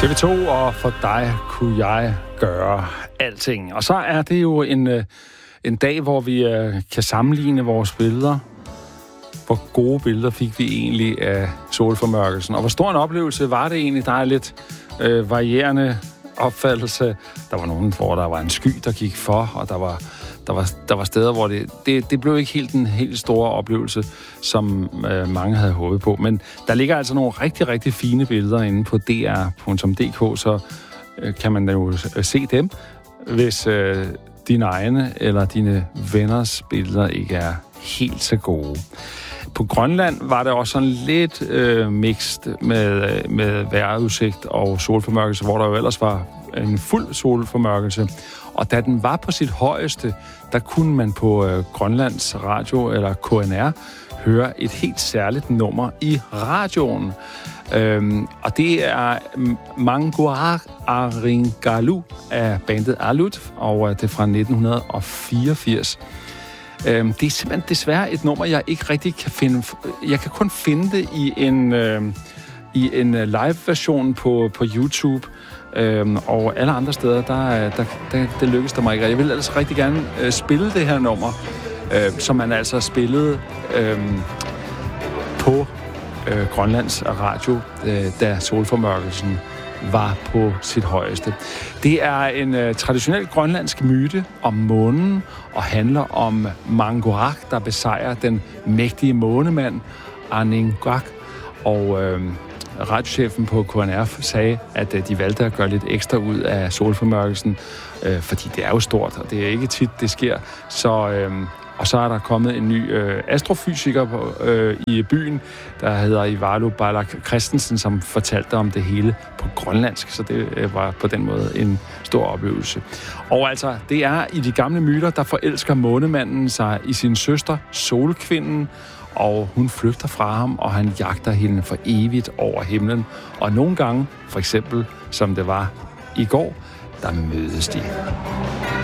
TV2, og for dig kunne jeg gøre alting. Og så er det jo en dag, hvor vi kan sammenligne vores billeder. Hvor gode billeder fik vi egentlig af solformørkelsen? Og hvor stor en oplevelse var det egentlig? Der er lidt varierende opfattelse. Der var nogen, hvor der var en sky, der gik for, og der var steder, hvor det blev ikke helt en helt store oplevelse, som mange havde håbet på. Men der ligger altså nogle rigtig, rigtig fine billeder inde på dr.dk, så kan man jo se dem, hvis dine egne eller dine venners billeder ikke er helt så gode. På Grønland var det også sådan lidt mixed med vejrudsigt og solformørkelse, hvor der jo ellers var en fuld solformørkelse. Og da den var på sit højeste, der kunne man på Grønlands Radio eller KNR høre et helt særligt nummer i radioen. Og det er Manguarak Aringalu af bandet Alut, og det er fra 1984. Det er simpelthen desværre et nummer, jeg ikke rigtig kan finde. Jeg kan kun finde det i en live-version på YouTube. Og alle andre steder, det lykkedes der mig ikke. Jeg vil altså rigtig gerne spille det her nummer, som man altså spillede på Grønlands Radio, da solformørkelsen var på sit højeste. Det er en traditionel grønlandsk myte om månen, og handler om Manguarak, der besejrer den mægtige månemand Arningaq. Og radiochefen på KNR sagde, at de valgte at gøre lidt ekstra ud af solformørkelsen, fordi det er jo stort, og det er ikke tit, det sker. Og så er der kommet en ny astrofysiker i byen, der hedder Ivalo Balak Christensen, som fortalte om det hele på grønlandsk, så det var på den måde en stor oplevelse. Og altså, det er i de gamle myter, der forelsker månemanden sig i sin søster, solkvinden, og hun flygter fra ham, og han jagter hende for evigt over himlen. Og nogle gange, for eksempel, som det var i går, der mødes de.